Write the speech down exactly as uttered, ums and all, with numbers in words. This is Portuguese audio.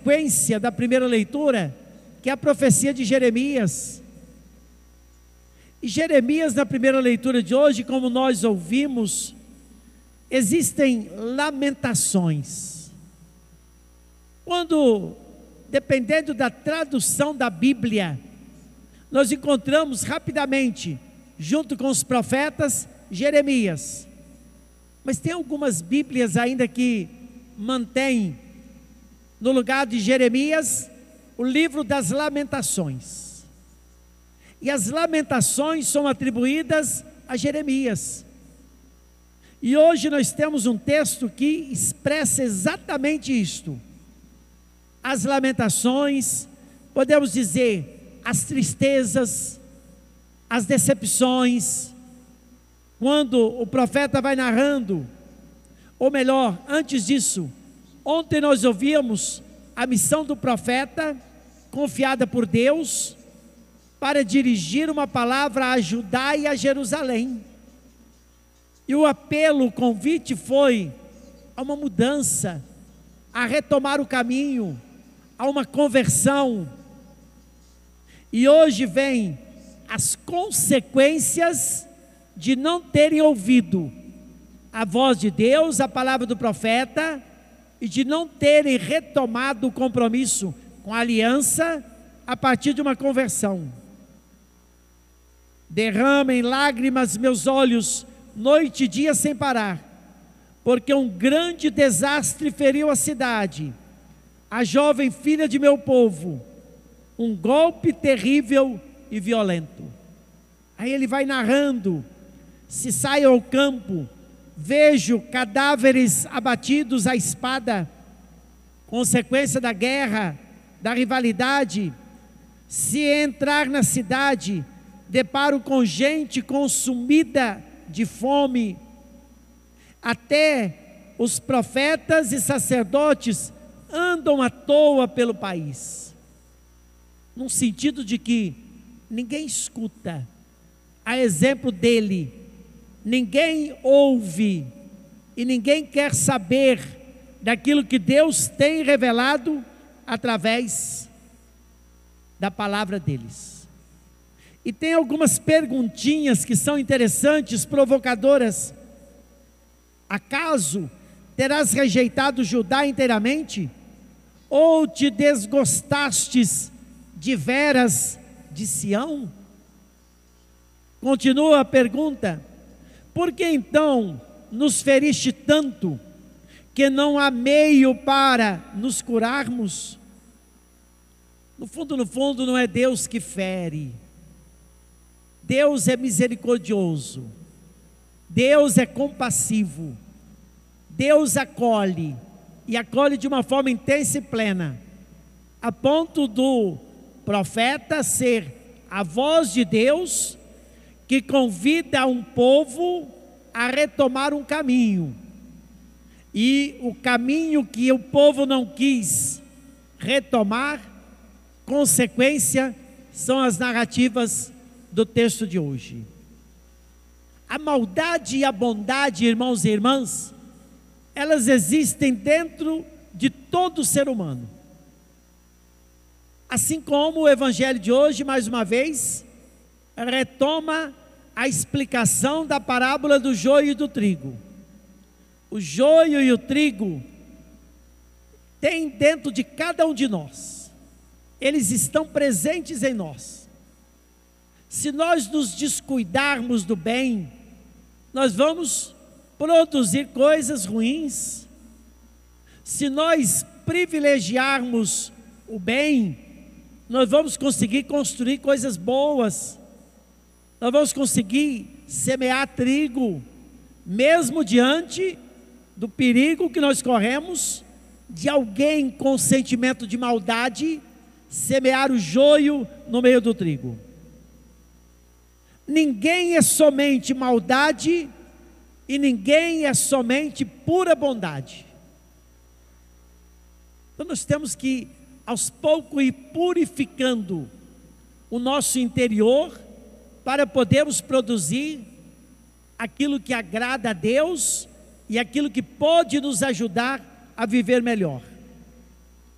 sequência da primeira leitura, que é a profecia de Jeremias. E Jeremias, na primeira leitura de hoje, como nós ouvimos, existem lamentações. Quando, dependendo da tradução da Bíblia, nós encontramos rapidamente, junto com os profetas, Jeremias. Mas tem algumas Bíblias ainda que mantêm no lugar de Jeremias o livro das Lamentações. E as Lamentações são atribuídas a Jeremias. E hoje nós temos um texto que expressa exatamente isto. As lamentações, podemos dizer, as tristezas, as decepções, quando o profeta vai narrando, ou melhor, antes disso, ontem nós ouvimos a missão do profeta, confiada por Deus, para dirigir uma palavra a Judá e a Jerusalém. E o apelo, o convite foi a uma mudança, a retomar o caminho, a uma conversão. E hoje vem as consequências de não terem ouvido a voz de Deus, a palavra do profeta, e de não terem retomado o compromisso com a aliança a partir de uma conversão. Derramem lágrimas meus olhos, noite e dia sem parar, porque um grande desastre feriu a cidade, a jovem filha de meu povo, um golpe terrível e violento. Aí ele vai narrando: se saio ao campo, vejo cadáveres abatidos à espada, consequência da guerra, da rivalidade. Se entrar na cidade, deparo com gente consumida de fome. Até os profetas e sacerdotes andam à toa pelo país. Num sentido de que ninguém escuta, a exemplo dele, ninguém ouve e ninguém quer saber daquilo que Deus tem revelado através da palavra deles. E tem algumas perguntinhas que são interessantes, provocadoras. Acaso terás rejeitado Judá inteiramente? Ou te desgostastes de veras de Sião? Continua a pergunta: por que então nos feriste tanto, que não há meio para nos curarmos? No fundo, no fundo, não é Deus que fere. Deus é misericordioso, Deus é compassivo, Deus acolhe, e acolhe de uma forma intensa e plena, a ponto do profeta ser a voz de Deus, que convida um povo a retomar um caminho, e o caminho que o povo não quis retomar, consequência, são as narrativas do texto de hoje. A maldade e a bondade, irmãos e irmãs, elas existem dentro de todo ser humano. Assim como o evangelho de hoje, mais uma vez, retoma a explicação da parábola do joio e do trigo. O joio e o trigo têm dentro de cada um de nós, eles estão presentes em nós. Se nós nos descuidarmos do bem, nós vamos produzir coisas ruins. Se nós privilegiarmos o bem, nós vamos conseguir construir coisas boas. Nós vamos conseguir semear trigo, mesmo diante do perigo que nós corremos de alguém com sentimento de maldade semear o joio no meio do trigo. Ninguém é somente maldade e ninguém é somente pura bondade. Então nós temos que, aos poucos, ir purificando o nosso interior para podermos produzir aquilo que agrada a Deus e aquilo que pode nos ajudar a viver melhor.